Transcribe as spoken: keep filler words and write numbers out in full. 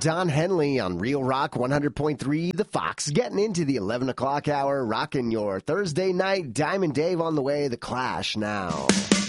Don Henley on Real Rock one hundred point three, The Fox. Getting into the eleven o'clock hour, rocking your Thursday night. Diamond Dave on the way, The Clash now.